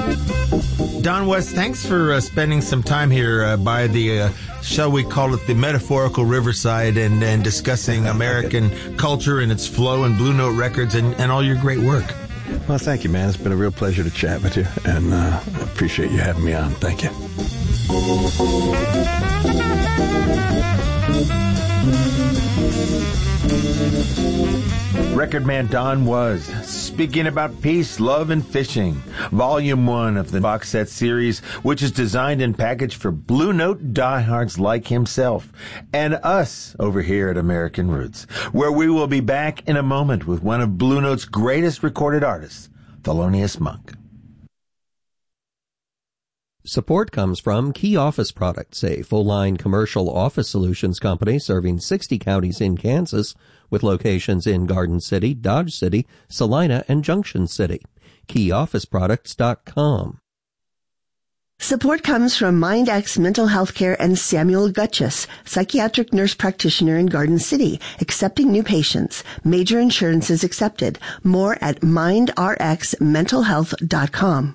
Don West, thanks for spending some time here by the, shall we call it the metaphorical riverside and discussing American culture and its flow and Blue Note Records and all your great work. Well, thank you, man. It's been a real pleasure to chat with you, and I appreciate you having me on. Thank you. Record man Don Was speaking about peace, love, and fishing. Volume 1 of the box set series, which is designed and packaged for Blue Note diehards like himself and us over here at American Roots, where we will be back in a moment with one of Blue Note's greatest recorded artists, Thelonious Monk. Support comes from Key Office Products, a full-line commercial office solutions company serving 60 counties in Kansas with locations in Garden City, Dodge City, Salina, and Junction City. KeyOfficeProducts.com. Support comes from MindX Mental Health Care and Samuel Gutchess, psychiatric nurse practitioner in Garden City, accepting new patients. Major insurances accepted. More at mindrxmentalhealth.com.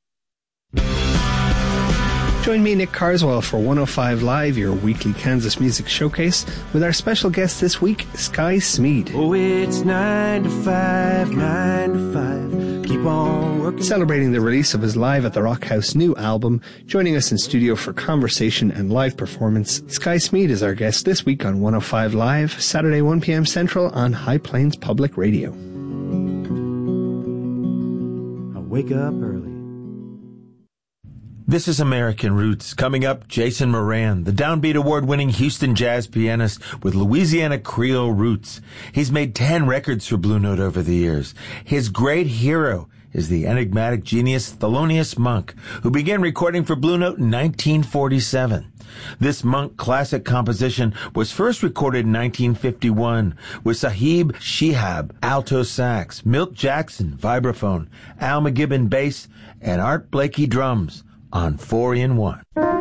Join me, Nick Carswell, for 105 Live, your weekly Kansas music showcase, with our special guest this week, Sky Smeed. Oh, it's 9 to 5, 9 to 5. Keep on working. Celebrating the release of his Live at the Rock House new album, joining us in studio for conversation and live performance, Sky Smeed is our guest this week on 105 Live, Saturday 1 p.m. Central on High Plains Public Radio. I wake up early. This is American Roots. Coming up, Jason Moran, the Downbeat Award-winning Houston jazz pianist with Louisiana Creole roots. He's made 10 records for Blue Note over the years. His great hero is the enigmatic genius Thelonious Monk, who began recording for Blue Note in 1947. This Monk classic composition was first recorded in 1951 with Sahib Shihab, alto sax, Milt Jackson, vibraphone, Al McGibbon bass, and Art Blakey drums on 4-in-1.